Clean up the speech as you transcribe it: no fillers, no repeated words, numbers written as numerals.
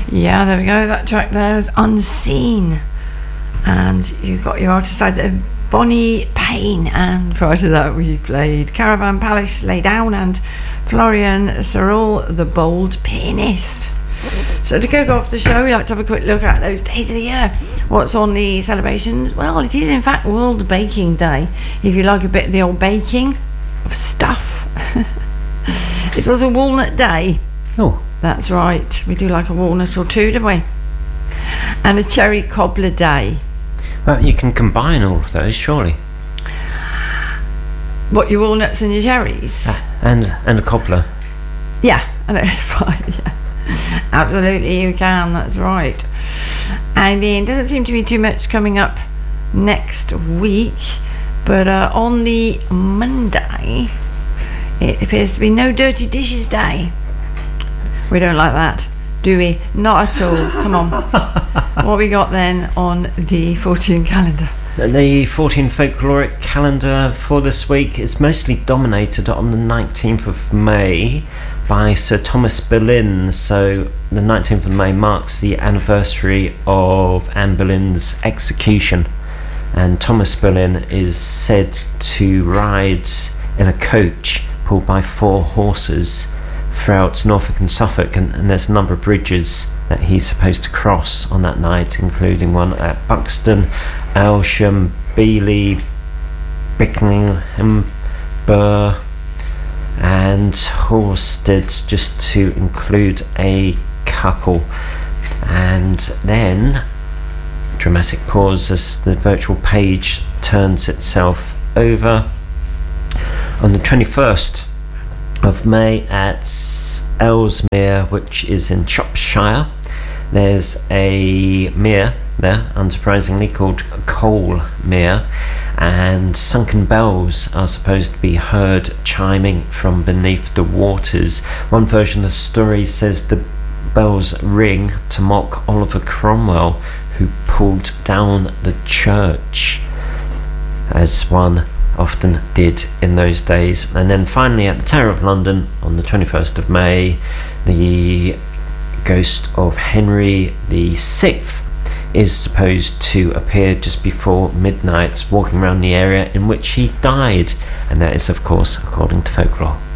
Yeah, there we go. That track there is Unseen. And you got your artist side there, Bonnie Payne. And prior to that, we played Caravan Palace, Lay Down, and Florian Sorrell, the Bold Pianist. So to kick off the show, we like to have a quick look at those days of the year. What's on the celebrations? Well, it is in fact World Baking Day. If you like a bit of the old baking of stuff. It's also Walnut Day. Oh. That's right. We do like a walnut or two, don't we? And a Cherry Cobbler Day. Well, you can combine all of those, surely. What, your walnuts and your cherries? And a cobbler. Yeah, I know. Right, yeah. Absolutely, you can. That's right. And then doesn't seem to be too much coming up next week, but on the Monday, it appears to be No Dirty Dishes Day. We don't like that, do we? Not at all. Come on. What we got then on the 14 calendar? The 14 folkloric calendar for this week is mostly dominated on the 19th of May by Sir Thomas Boleyn. So the 19th of May marks the anniversary of Anne Boleyn's execution, and Thomas Boleyn is said to ride in a coach pulled by 4 horses throughout Norfolk and Suffolk, and there's a number of bridges that he's supposed to cross on that night, including one at Buxton, Aylsham, Beeley, Bickenham, Burr and Horsted, just to include a couple. And then dramatic pause as the virtual page turns itself over. On the 21st of May at Ellesmere, which is in Shropshire, there's a mere there, unsurprisingly, called Coal Mere, and sunken bells are supposed to be heard chiming from beneath the waters. One version of the story says the bells ring to mock Oliver Cromwell, who pulled down the church, as one often did in those days. And then finally at the Tower of London on the 21st of May, the ghost of Henry VI is supposed to appear just before midnight, walking around the area in which he died, and that is of course according to folklore.